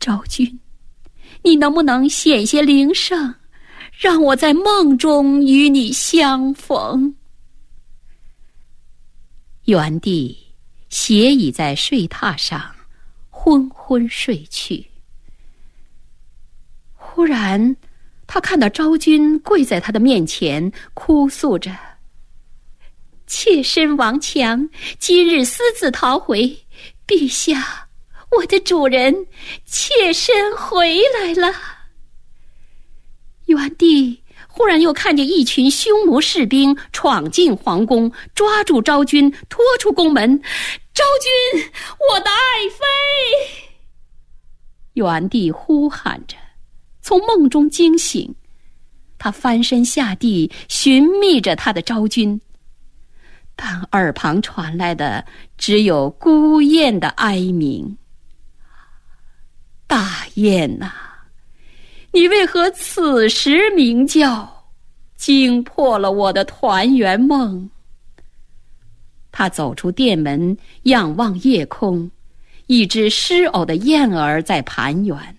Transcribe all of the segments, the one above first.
昭君，你能不能显些灵圣，让我在梦中与你相逢？元帝斜倚在睡榻上，昏昏睡去。忽然他看到昭君跪在他的面前，哭诉着：妾身王强今日私自逃回，陛下，我的主人，妾身回来了。元帝忽然又看见一群匈奴士兵闯进皇宫，抓住昭君，拖出宫门。昭君，我的爱妃！元帝呼喊着，从梦中惊醒，他翻身下地，寻觅着他的昭君，但耳旁传来的只有孤雁的哀鸣。大雁啊，你为何此时鸣叫，惊破了我的团圆梦？他走出殿门，仰望夜空，一只失偶的燕儿在盘旋。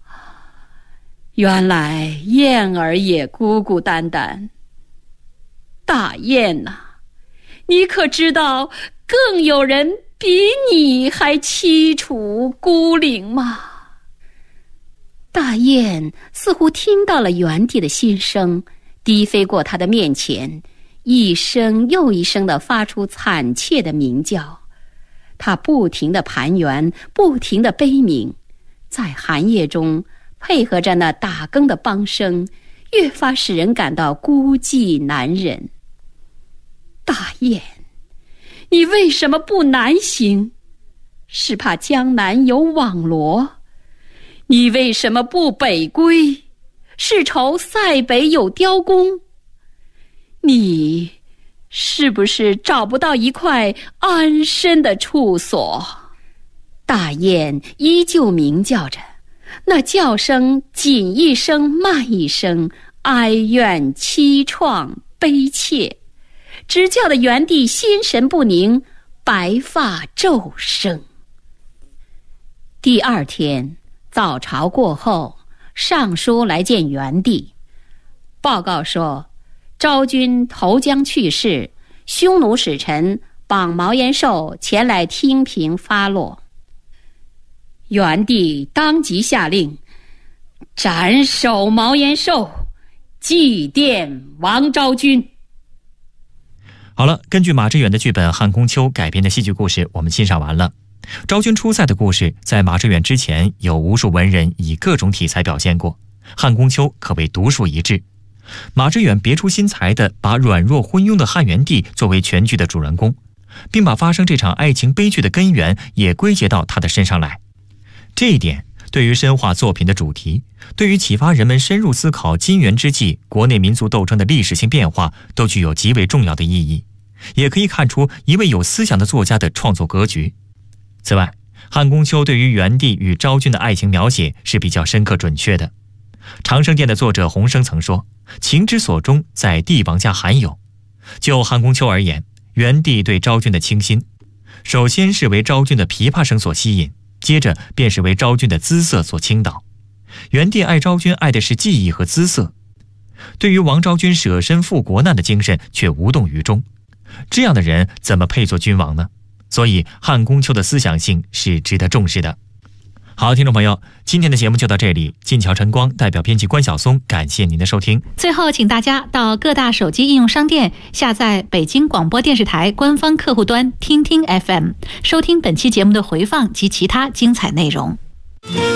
原来燕儿也孤孤单单。大雁啊，你可知道更有人比你还凄楚孤零吗？大雁似乎听到了元帝的心声，低飞过他的面前，一声又一声地发出惨切的鸣叫。他不停地盘旋，不停地悲鸣，在寒夜中配合着那打更的梆声，越发使人感到孤寂难忍。大雁，你为什么不南行？是怕江南有网罗？你为什么不北归？是愁塞北有雕弓？你是不是找不到一块安身的处所？大雁依旧鸣叫着，那叫声紧一声慢一声，哀怨凄怆悲切，只叫得元帝心神不宁，白发骤生。第二天早朝过后，尚书来见元帝，报告说昭君投江去世，匈奴使臣绑毛延寿前来听凭发落。元帝当即下令斩首毛延寿，祭奠王昭君。 好了，根据马致远的剧本《汉宫秋》改编的戏剧故事我们欣赏完了。昭君出塞的故事在马致远之前有无数文人以各种题材表现过，汉宫秋可谓独树一帜。马致远别出心裁地把软弱昏庸的汉元帝作为全剧的主人公，并把发生这场爱情悲剧的根源也归结到他的身上来。这一点对于深化作品的主题，对于启发人们深入思考金元之际国内民族斗争的历史性变化，都具有极为重要的意义，也可以看出一位有思想的作家的创作格局。此外，汉宫秋对于元帝与昭君的爱情描写是比较深刻准确的。长生殿的作者洪升曾说，情之所钟在帝王家罕有。就汉宫秋而言，元帝对昭君的倾心，首先是为昭君的琵琶声所吸引，接着便是为昭君的姿色所倾倒。元帝爱昭君爱的是技艺和姿色，对于王昭君舍身赴国难的精神却无动于衷。这样的人怎么配做君王呢？所以汉宫秋的思想性是值得重视的。好，听众朋友，今天的节目就到这里。晋桥晨光代表编辑关晓松，感谢您的收听。 最后，请大家到各大手机应用商店下载北京广播电视台官方客户端听听 FM， 收听本期节目的回放及其他精彩内容。